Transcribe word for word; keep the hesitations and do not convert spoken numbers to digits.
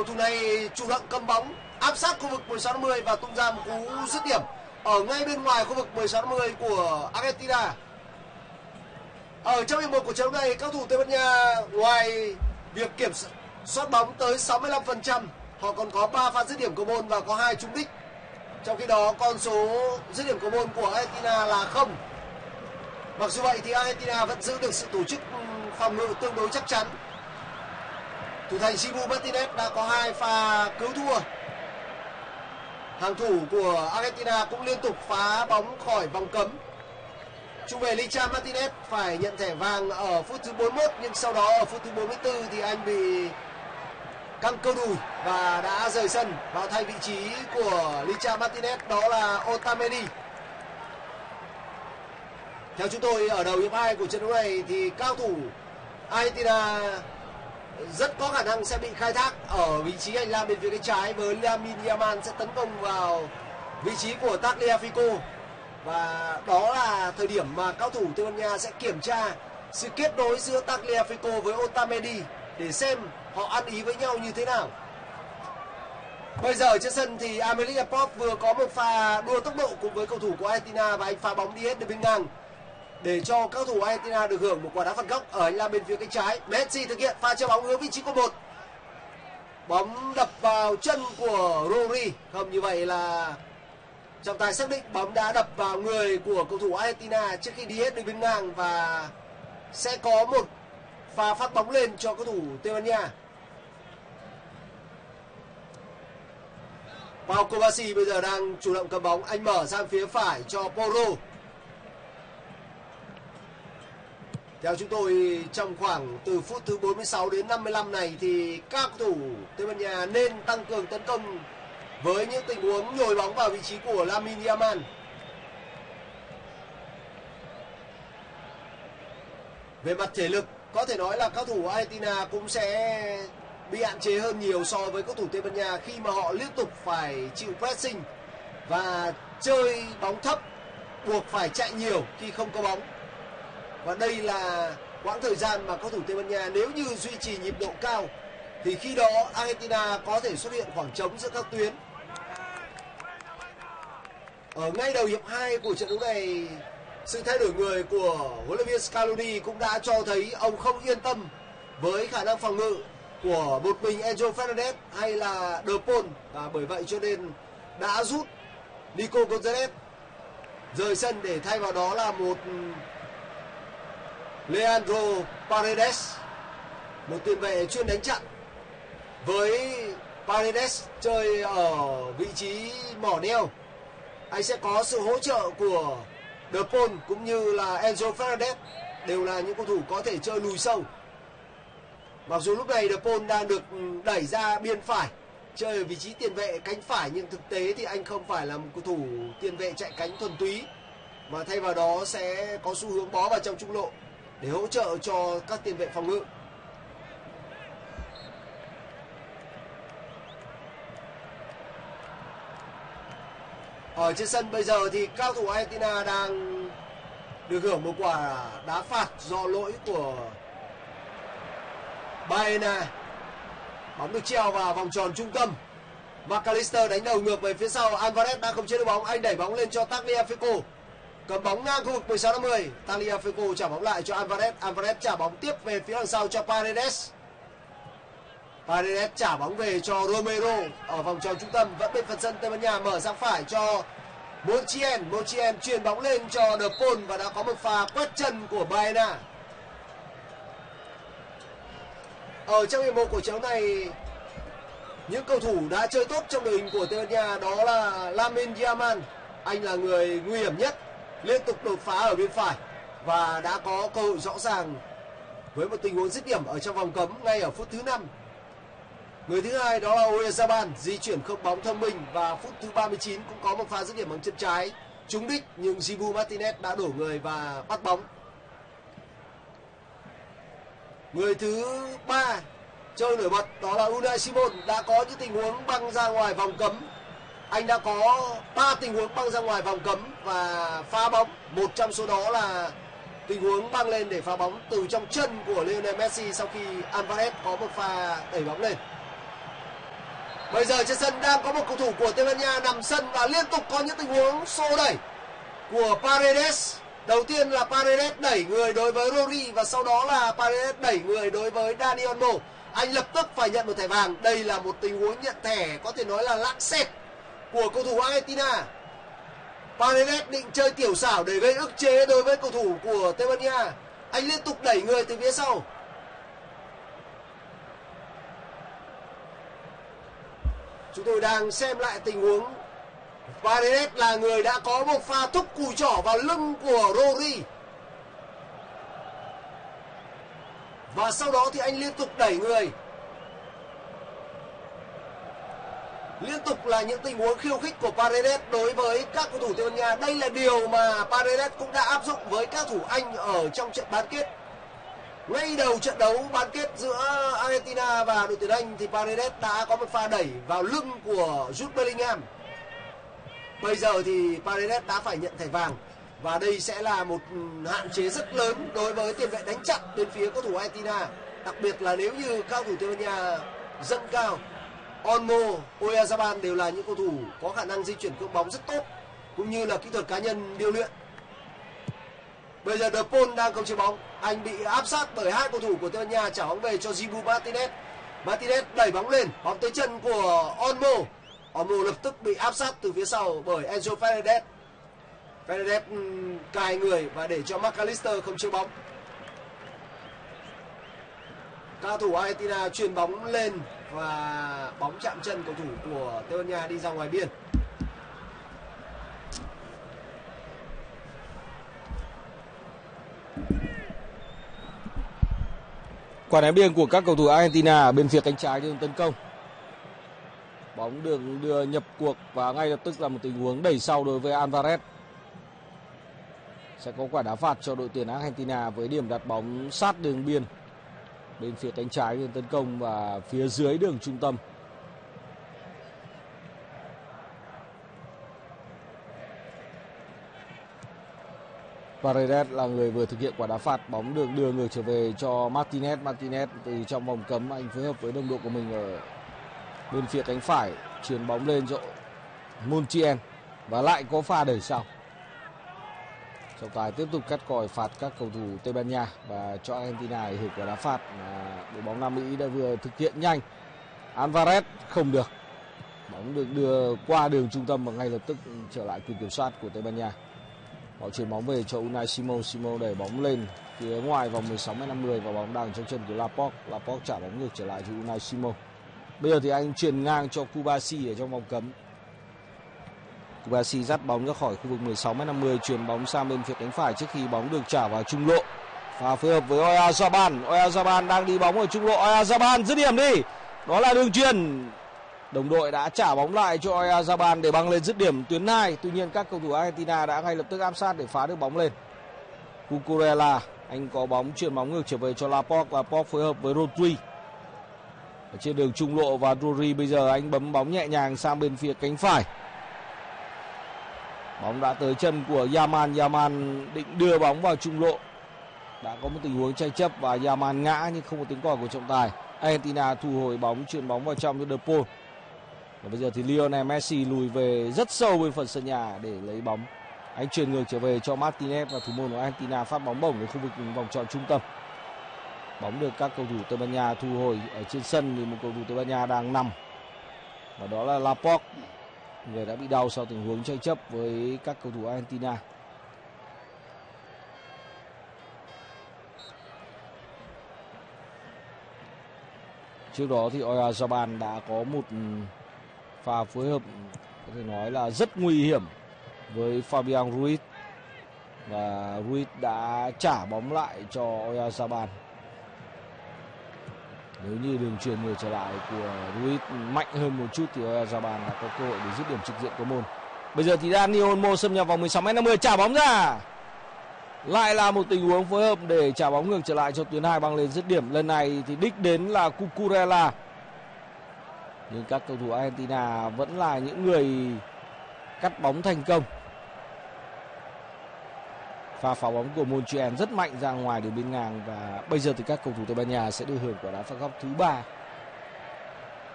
cầu thủ này chủ động cầm bóng, áp sát khu vực mười sáu năm mươi và tung ra một cú dứt điểm ở ngay bên ngoài khu vực mười sáu năm mươi của Argentina. Ở trong hiệp một của trận này, các thủ Tây Ban Nha ngoài việc kiểm soát bóng tới sáu mươi lăm phần trăm, họ còn có ba pha dứt điểm cầu môn và có hai trúng đích. Trong khi đó, con số dứt điểm cầu môn của Argentina là không. Mặc dù vậy thì Argentina vẫn giữ được sự tổ chức phòng ngự tương đối chắc chắn. Thủ thành Dibu Martinez đã có hai pha cứu thua. Hàng thủ của Argentina cũng liên tục phá bóng khỏi vòng cấm. Trung vệ Licha Martinez phải nhận thẻ vàng ở phút thứ bốn mươi mốt, nhưng sau đó ở phút thứ bốn mươi tư thì anh bị căng cơ đùi và đã rời sân. Vào thay vị trí của Licha Martinez đó là Otamendi. Theo chúng tôi, ở đầu hiệp hai của trận đấu này thì cao thủ Argentina rất có khả năng sẽ bị khai thác ở vị trí hành lang bên phía cánh trái, với Lamine Yamal sẽ tấn công vào vị trí của Tagliafico. Và đó là thời điểm mà cao thủ Tây Ban Nha sẽ kiểm tra sự kết nối giữa Tagliafico với Otamendi để xem họ ăn ý với nhau như thế nào. Bây giờ trên sân thì Aymeric Laporte vừa có một pha đua tốc độ cùng với cầu thủ của Argentina và anh phá bóng đi hết đến bên ngang để cho các thủ Argentina được hưởng một quả đá phạt góc ở hành lang bên phía cánh trái. Messi thực hiện pha chơi bóng hướng vị trí của một. Bóng đập vào chân của Rodri. Không, như vậy là trọng tài xác định bóng đã đập vào người của cầu thủ Argentina trước khi đi hết đường biên ngang và sẽ có một pha phát bóng lên cho cầu thủ Tây Ban Nha. Pau Kovacic bây giờ đang chủ động cầm bóng, anh mở sang phía phải cho Porro. Theo chúng tôi, trong khoảng từ phút thứ bốn mươi sáu đến năm mươi lăm này thì các cầu thủ Tây Ban Nha nên tăng cường tấn công với những tình huống nhồi bóng vào vị trí của Lamine Yamal. Về mặt thể lực, có thể nói là các thủ Argentina cũng sẽ bị hạn chế hơn nhiều so với các thủ Tây Ban Nha khi mà họ liên tục phải chịu pressing và chơi bóng thấp, buộc phải chạy nhiều khi không có bóng. Và đây là quãng thời gian mà các thủ Tây Ban Nha nếu như duy trì nhịp độ cao thì khi đó Argentina có thể xuất hiện khoảng trống giữa các tuyến. Ở ngay đầu hiệp hai của trận đấu này, sự thay đổi người của huấn luyện viên Scaloni cũng đã cho thấy ông không yên tâm với khả năng phòng ngự của một mình Enzo Fernandez hay là De Paul, và bởi vậy cho nên đã rút Nico Gonzalez rời sân để thay vào đó là một Leandro Paredes, một tiền vệ chuyên đánh chặn. Với Paredes chơi ở vị trí mỏ neo, anh sẽ có sự hỗ trợ của De Paul cũng như là Enzo Fernandez, đều là những cầu thủ có thể chơi lùi sâu. Mặc dù lúc này De Paul đang được đẩy ra biên phải, chơi ở vị trí tiền vệ cánh phải, nhưng thực tế thì anh không phải là một cầu thủ tiền vệ chạy cánh thuần túy, mà thay vào đó sẽ có xu hướng bó vào trong trung lộ để hỗ trợ cho các tiền vệ phòng ngự. Ở trên sân bây giờ thì cao thủ Argentina đang được hưởng một quả đá phạt do lỗi của Baena. Bóng được treo vào vòng tròn trung tâm. McAllister đánh đầu ngược về phía sau. Alvarez đang không chế được bóng, anh đẩy bóng lên cho Tagliafico. Cầm bóng ngang khu vực mười sáu năm mươi. Tagliafico trả bóng lại cho Alvarez. Alvarez trả bóng tiếp về phía đằng sau cho Paredes. Paredes trả bóng về cho Romero ở vòng tròn trung tâm, vẫn bên phần sân Tây Ban Nha, mở sang phải cho Montiel. Montiel chuyền bóng lên cho De Paul và đã có một pha quét chân của Baena. Ở trong hiệp một của trận này, những cầu thủ đã chơi tốt trong đội hình của Tây Ban Nha đó là Lamine Yamal. Anh là người nguy hiểm nhất, liên tục đột phá ở bên phải và đã có cơ hội rõ ràng với một tình huống dứt điểm ở trong vòng cấm ngay ở phút thứ năm. Người thứ hai đó là Oyarzabal, di chuyển không bóng thông minh, và phút thứ ba mươi chín cũng có một pha dứt điểm bằng chân trái trúng đích, nhưng Dibu Martinez đã đổ người và bắt bóng. Người thứ ba chơi nổi bật đó là Unai Simon, đã có những tình huống băng ra ngoài vòng cấm. Anh đã có ba tình huống băng ra ngoài vòng cấm và phá bóng. Một trong số đó là tình huống băng lên để phá bóng từ trong chân của Lionel Messi sau khi Alvarez có một pha đẩy bóng lên. Bây giờ trên sân đang có một cầu thủ của Tây Ban Nha nằm sân và liên tục có những tình huống xô đẩy của Paredes. Đầu tiên là Paredes đẩy người đối với Rodri và sau đó là Paredes đẩy người đối với Dani Olmo. Anh lập tức phải nhận một thẻ vàng. Đây là một tình huống nhận thẻ có thể nói là lãng xẹt của cầu thủ Argentina. Paredes định chơi tiểu xảo để gây ức chế đối với cầu thủ của Tây Ban Nha. Anh liên tục đẩy người từ phía sau. Chúng tôi đang xem lại tình huống. Paredes là người đã có một pha thúc cùi trỏ vào lưng của Rodri. Và sau đó thì anh liên tục đẩy người. Liên tục là những tình huống khiêu khích của Paredes đối với các cầu thủ Tây Ban Nha. Đây là điều mà Paredes cũng đã áp dụng với các thủ Anh ở trong trận bán kết. Ngay đầu trận đấu bán kết giữa Argentina và đội tuyển Anh thì Paredes đã có một pha đẩy vào lưng của Jude Bellingham. Bây giờ thì Paredes đã phải nhận thẻ vàng. Và đây sẽ là một hạn chế rất lớn đối với tiền vệ đánh chặn bên phía cầu thủ Argentina. Đặc biệt là nếu như các cầu thủ Tây Ban Nha dâng cao. Olmo, Oyarzabal đều là những cầu thủ có khả năng di chuyển cước bóng rất tốt, cũng như là kỹ thuật cá nhân điêu luyện. Bây giờ De Paul đang không chế bóng. Anh bị áp sát bởi hai cầu thủ của Tây Ban Nha, trả bóng về cho Dibu Martinez. Martinez đẩy bóng lên, bóng tới chân của Olmo. Olmo lập tức bị áp sát từ phía sau bởi Enzo Fernandez. Fernandez um, cài người và để cho McAllister không chế bóng. Cao thủ Argentina chuyền bóng lên và bóng chạm chân cầu thủ của Tây Ban Nha đi ra ngoài biên. Quả ném biên của các cầu thủ Argentina ở bên phía cánh trái trên tấn công. Bóng được đưa nhập cuộc và ngay lập tức là một tình huống đẩy sau đối với Alvarez. Sẽ có quả đá phạt cho đội tuyển Argentina với điểm đặt bóng sát đường biên bên phía cánh trái trên tấn công và phía dưới đường trung tâm. Paredes là người vừa thực hiện quả đá phạt, bóng được đưa ngược trở về cho Martinez. Martinez từ trong vòng cấm anh phối hợp với đồng đội của mình ở bên phía cánh phải, chuyền bóng lên cho Montiel và lại có pha đẩy sau. Trọng tài tiếp tục cắt còi phạt các cầu thủ Tây Ban Nha và cho Argentina hưởng quả đá phạt mà đội bóng Nam Mỹ đã vừa thực hiện nhanh. Alvarez không được, bóng được đưa qua đường trung tâm và ngay lập tức trở lại quyền kiểm soát của Tây Ban Nha. Họ chuyển bóng về cho Unai Simon. Simon đẩy bóng lên phía ngoài vòng mười sáu mét năm mươi và bóng đang trong chân của Laporte. Laporte trả bóng ngược trở lại cho Unai Simon. Bây giờ thì anh chuyền ngang cho Kubasi ở trong vòng cấm. Kubasi dắt bóng ra khỏi khu vực mười sáu mét năm mươi, chuyền bóng sang bên phía cánh phải trước khi bóng được trả vào trung lộ. Và phối hợp với Oyarzabal. Oyarzabal đang đi bóng ở trung lộ. Oyarzabal dứt điểm đi. Đó là đường chuyền. Đồng đội đã trả bóng lại cho Oyarzabal để băng lên dứt điểm tuyến hai. Tuy nhiên các cầu thủ Argentina đã ngay lập tức áp sát để phá được bóng lên. Cucurella, anh có bóng chuyền bóng ngược trở về cho Laporte. Laporte phối hợp với Rodri ở trên đường trung lộ và Rodri bây giờ anh bấm bóng nhẹ nhàng sang bên phía cánh phải. Bóng đã tới chân của Yaman. Yaman định đưa bóng vào trung lộ. Đã có một tình huống tranh chấp và Yaman ngã nhưng không có tiếng còi của trọng tài. Argentina thu hồi bóng, chuyền bóng vào trong cho De Paul. Và bây giờ thì Lionel Messi lùi về rất sâu bên phần sân nhà để lấy bóng. Anh chuyền ngược trở về cho Martinez và thủ môn của Argentina phát bóng bổng đến khu vực vòng tròn trung tâm. Bóng được các cầu thủ Tây Ban Nha thu hồi. Ở trên sân thì một cầu thủ Tây Ban Nha đang nằm. Và đó là Laporte, người đã bị đau sau tình huống tranh chấp với các cầu thủ Argentina. Trước đó thì Oyarzabal đã có một pha phối hợp có thể nói là rất nguy hiểm với Fabian Ruiz. Và Ruiz đã trả bóng lại cho Oyarzabal. Nếu như đường chuyền ngược trở lại của Ruiz mạnh hơn một chút thì Oyarzabal đã có cơ hội để dứt điểm trực diện của môn. Bây giờ thì Dani Olmo xâm nhập vòng mười sáu mét năm mươi, trả bóng ra. Lại là một tình huống phối hợp để trả bóng ngược trở lại cho tuyến hai băng lên dứt điểm. Lần này thì đích đến là Cucurella. Nhưng các cầu thủ Argentina vẫn là những người cắt bóng thành công. Pha phá bóng của Montiel rất mạnh ra ngoài đường biên ngang và bây giờ thì các cầu thủ Tây Ban Nha sẽ được hưởng quả đá phạt góc thứ ba